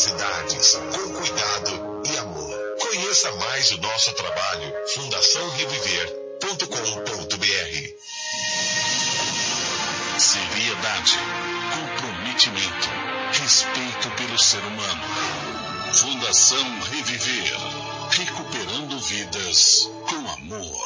idades, com cuidado e amor. Conheça mais o nosso trabalho, fundaçãoreviver.com.br. Seriedade, comprometimento, respeito pelo ser humano. Fundação Reviver, recuperando vidas com amor.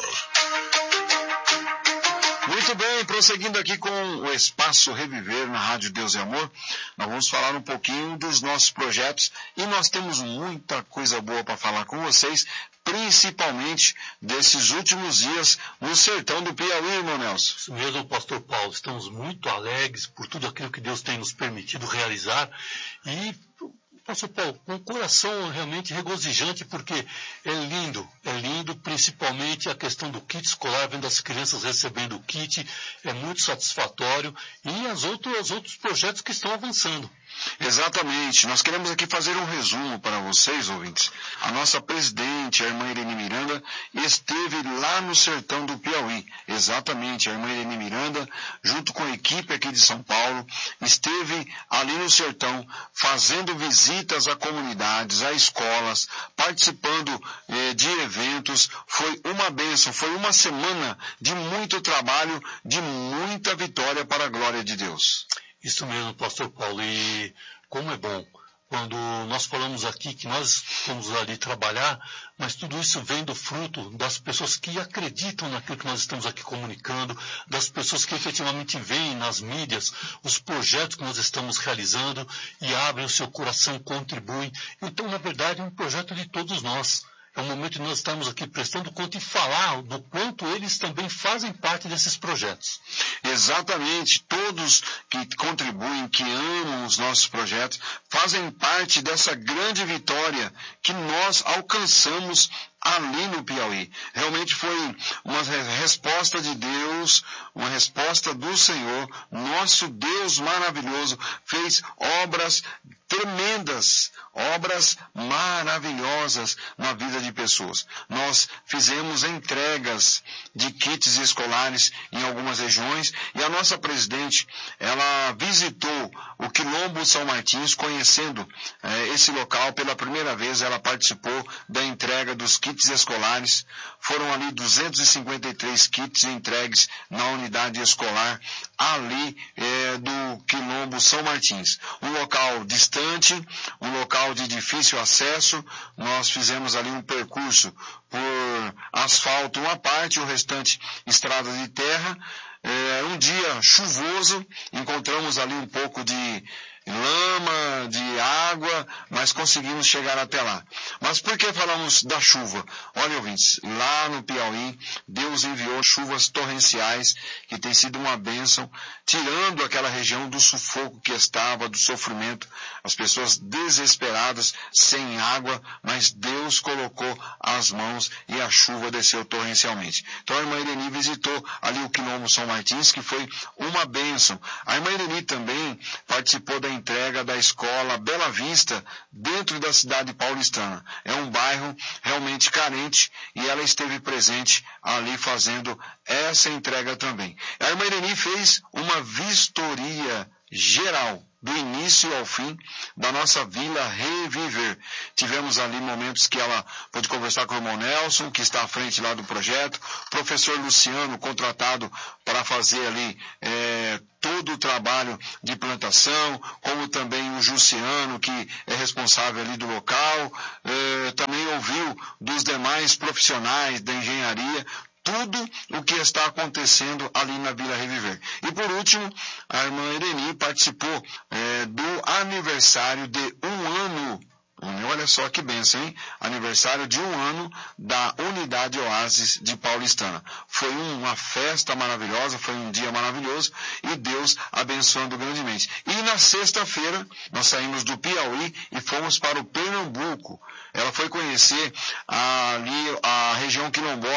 Muito bem, prosseguindo aqui com o Espaço Reviver na Rádio Deus e Amor, nós vamos falar um pouquinho dos nossos projetos e nós temos muita coisa boa para falar com vocês, principalmente desses últimos dias no sertão do Piauí, irmão Nelson. Isso mesmo, pastor Paulo, estamos muito alegres por tudo aquilo que Deus tem nos permitido realizar e, pastor Paulo, com o coração realmente regozijante, porque é lindo, principalmente a questão do kit escolar, vendo as crianças recebendo o kit, é muito satisfatório, e os outros projetos que estão avançando. Exatamente, nós queremos aqui fazer um resumo para vocês, ouvintes. A nossa presidente, a irmã Irene Miranda, esteve lá no sertão do Piauí. Exatamente, a irmã Irene Miranda, junto com a equipe aqui de São Paulo, esteve ali no sertão, fazendo visitas a comunidades, a escolas, participando de eventos. Foi uma bênção, foi uma semana de muito trabalho, de muita vitória para a glória de Deus. Isso mesmo, pastor Paulo, e como é bom quando nós falamos aqui que nós fomos ali trabalhar, mas tudo isso vem do fruto das pessoas que acreditam naquilo que nós estamos aqui comunicando, das pessoas que efetivamente veem nas mídias os projetos que nós estamos realizando e abrem o seu coração, contribuem. Então, na verdade, é um projeto de todos nós. É o momento de nós estarmos aqui prestando conta e falar do quanto eles também fazem parte desses projetos. Exatamente, todos que contribuem, que amam os nossos projetos, fazem parte dessa grande vitória que nós alcançamos ali no Piauí. Realmente foi uma resposta de Deus, uma resposta do Senhor. Nosso Deus maravilhoso fez obras tremendas, obras maravilhosas na vida de pessoas. Nós fizemos entregas de kits escolares em algumas regiões e a nossa presidente, ela visitou o Quilombo São Martins, conhecendo esse local pela primeira vez. Ela participou da entrega dos kits escolares. Foram ali 253 kits entregues na unidade escolar ali do Quilombo São Martins. Um local distante, um local de difícil acesso. Nós fizemos ali um percurso por asfalto uma parte, o restante estrada de terra. Um dia chuvoso, encontramos ali um pouco de lama, de água, mas conseguimos chegar até lá. Mas por que falamos da chuva? Olha, ouvintes, lá no Piauí, Deus enviou chuvas torrenciais, que tem sido uma bênção, tirando aquela região do sufoco que estava, do sofrimento, as pessoas desesperadas, sem água, mas Deus colocou as mãos e a chuva desceu torrencialmente. Então a irmã Irene visitou ali o Quilombo São Martins, que foi uma bênção. A irmã Irene também participou da entrega da escola Bela Vista, dentro da cidade paulistana. É um bairro realmente carente e ela esteve presente ali fazendo essa entrega também. A irmã Irene fez uma vistoria geral, do início ao fim, da nossa Vila Reviver. Tivemos ali momentos que ela pôde conversar com o irmão Nelson, que está à frente lá do projeto, professor Luciano, contratado para fazer ali todo o trabalho de plantação, como também o Jussiano, que é responsável ali do local, também ouviu dos demais profissionais da engenharia, tudo o que está acontecendo ali na Vila Reviver. E por último, a irmã Irene participou do aniversário de 1 ano. Olha só que bênção, hein? Aniversário de 1 ano da Unidade Oásis de Paulistana. Foi uma festa maravilhosa, foi um dia maravilhoso e Deus abençoando grandemente. E na sexta-feira, nós saímos do Piauí e fomos para o Pernambuco. Ela foi conhecer ali a região quilombola